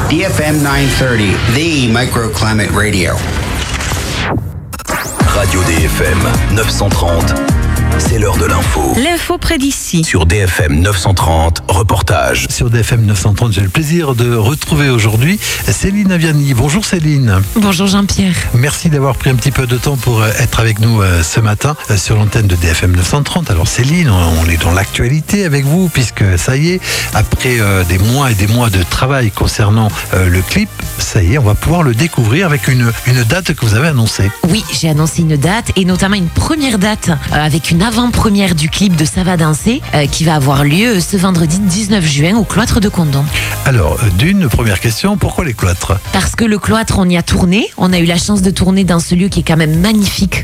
DFM 930, the microclimate radio. Radio DFM 930, c'est l'heure de l'info. L'info près d'ici. Sur DFM 930, reportage. Sur DFM 930, j'ai le plaisir de retrouver aujourd'hui Céline Aviani. Bonjour Céline. Bonjour Jean-Pierre. Merci d'avoir pris un petit peu de temps pour être avec nous ce matin sur l'antenne de DFM 930. Alors Céline, on est dans l'actualité avec vous puisque ça y est, après des mois et des mois de travail concernant le clip, ça y est, on va pouvoir le découvrir avec une date que vous avez annoncée. Oui, j'ai annoncé une date et notamment une première date avec une avant-première du clip de Ça va danser qui va avoir lieu ce vendredi 19 juin au cloître de Condom. Alors, d'une première question, pourquoi les cloîtres ? Parce que le cloître, on y a tourné. On a eu la chance de tourner dans ce lieu qui est quand même magnifique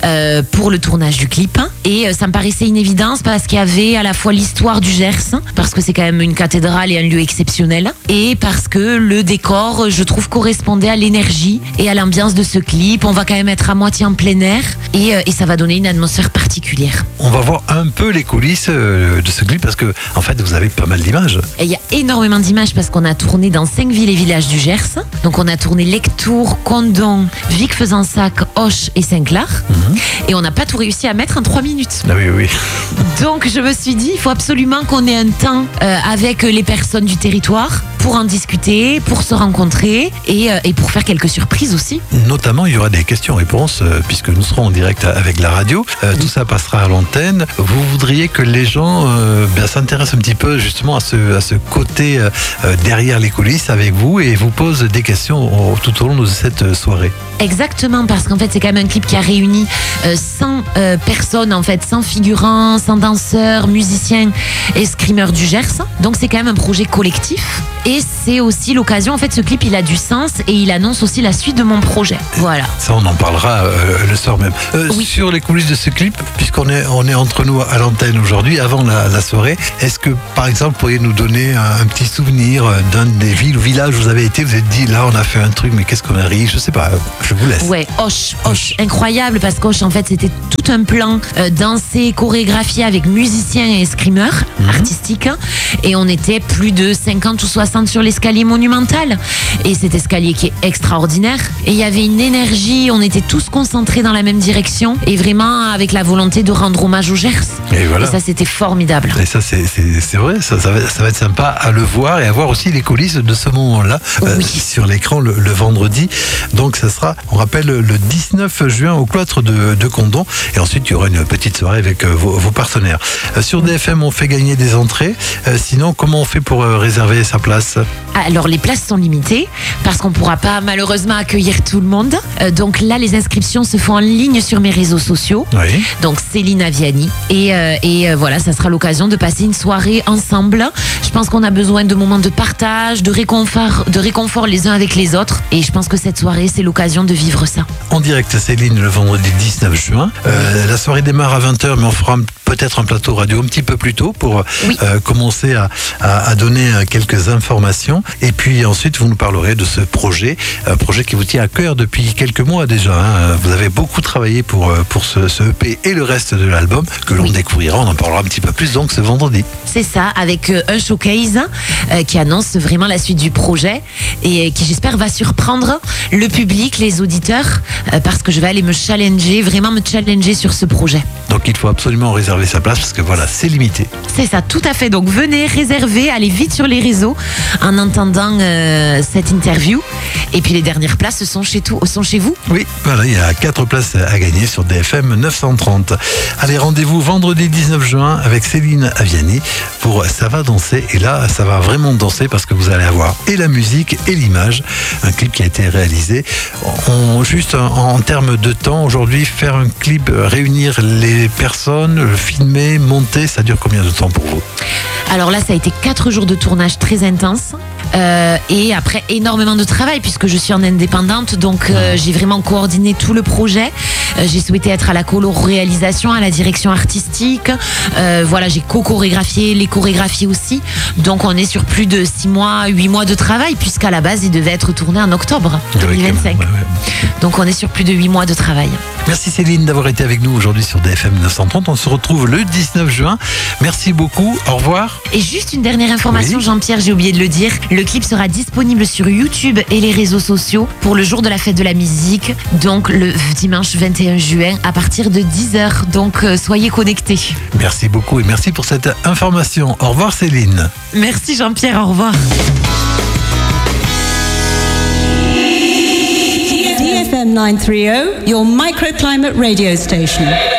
pour le tournage du clip. Et ça me paraissait une évidence parce qu'il y avait à la fois l'histoire du Gers, parce que c'est quand même une cathédrale et un lieu exceptionnel, et parce que le décor, je trouve, correspondait à l'énergie et à l'ambiance de ce clip. On va quand même être à moitié en plein air et ça va donner une atmosphère particulière. On va voir un peu les coulisses de ce clip parce que, en fait, vous avez pas mal d'images. Et il y a énormément d'images parce qu'on a tourné dans 5 villes et villages du Gers. Donc on a tourné Lectoure, Condom, Vic-Fezensac, Auch et Saint-Clar. Et on n'a pas tout réussi à mettre en 3 minutes. Ah oui. Donc je me suis dit, il faut absolument qu'on ait un temps avec les personnes du territoire pour en discuter, pour se rencontrer et pour faire quelques surprises aussi. Notamment, il y aura des questions-réponses puisque nous serons en direct avec la radio. Tout ça passera à l'antenne. Vous voudriez que les gens s'intéressent un petit peu justement à ce côté derrière les coulisses avec vous et vous posent des questions tout au long de cette soirée. Exactement, parce qu'en fait c'est quand même un clip qui a réuni 100 personnes, en fait 100 figurants, 100 danseurs, musiciens et screamers du Gers. Donc c'est quand même un projet collectif et c'est aussi l'occasion, en fait ce clip il a du sens et il annonce aussi la suite de mon projet. Voilà. Ça on en parlera le soir même. Oui. Sur les coulisses de ce clip, puisqu'on est entre nous à l'antenne aujourd'hui, avant la soirée, est-ce que par exemple vous pourriez nous donner un petit souvenir d'un des villes ou villages où vous avez été, vous êtes dit là on a fait un truc mais qu'est-ce qu'on a ri, je sais pas, je vous laisse. Ouais, Auch. Incroyable parce qu'Auch en fait c'était tout un plan dansé, chorégraphié avec musiciens et screamers artistiques et on était plus de 50 ou 60 sur l'escalier monumental et cet escalier qui est extraordinaire et il y avait une énergie, on était tous concentrés dans la même direction et vraiment avec la volonté de rendre hommage au Gers. Et voilà. Et ça c'était formidable. Et ça c'est vrai, ça va être sympa à le voir et à voir aussi les coulisses de ce moment-là sur l'écran le vendredi. Donc ça sera, on rappelle, le 19 juin au cloître de Condom et ensuite il y aura une petite soirée avec vos partenaires. Sur DFM on fait gagner des entrées, sinon comment on fait pour réserver sa place ? Alors les places sont limitées parce qu'on ne pourra pas malheureusement accueillir tout le monde. Donc là les inscriptions se font en ligne sur mes réseaux sociaux. Oui. Donc Céline Aviani et voilà, ça sera l'occasion de passer une soirée ensemble. Je pense qu'on a besoin de moments de partage, de réconfort les uns avec les autres et je pense que cette soirée c'est l'occasion de vivre ça. En direct Céline le vendredi 19 juin. La soirée démarre à 20h mais on fera peut-être un plateau radio un petit peu plus tôt pour commencer à donner quelques informations et puis ensuite vous nous parlerez de ce projet, un projet qui vous tient à cœur depuis quelques mois déjà. Vous avez beaucoup travaillé pour ce EP et le reste de l'album que l'on découvrira, on en parlera un petit peu plus donc ce vendredi. C'est ça, avec un showcase qui annonce vraiment la suite du projet et qui j'espère va surprendre le public, les auditeurs, parce que je vais aller me challenger sur ce projet. Donc il faut absolument réserver sa place parce que voilà, c'est limité. C'est ça, tout à fait. Donc venez, réservez, allez vite sur les réseaux en entendant cette interview. Et puis les dernières places sont chez vous. Oui, voilà, il y a 4 places à gagner sur DFM 930. Allez, rendez-vous vendredi 19 juin avec Céline Aviani pour Ça va danser. Et là, ça va vraiment danser parce que vous allez avoir et la musique et l'image. Un clip qui a été réalisé. Juste en termes de temps, aujourd'hui, faire un clip, réunir les personnes, le filmer, monter, ça dure combien de temps pour vous ? Alors là, ça a été 4 jours de tournage très intense. Et après énormément de travail puisque je suis en indépendante, donc j'ai vraiment coordonné tout le projet. J'ai souhaité être à la colo-réalisation, à la direction artistique. Voilà, j'ai co-chorégraphié, les chorégraphies aussi. Donc on est sur plus de 6 mois, 8 mois de travail, puisqu'à la base, il devait être tourné en octobre 2025. Donc on est sur plus de 8 mois de travail. Merci Céline d'avoir été avec nous aujourd'hui sur DFM 930. On se retrouve le 19 juin. Merci beaucoup. Au revoir. Et juste une dernière information, Jean-Pierre, j'ai oublié de le dire. Le clip sera disponible sur YouTube et les réseaux sociaux pour le jour de la fête de la musique, donc le dimanche 21 juin à partir de 10h. Donc soyez connectés. Merci beaucoup et merci pour cette information. Au revoir Céline. Merci Jean-Pierre, au revoir. DFM 930, your microclimate radio station.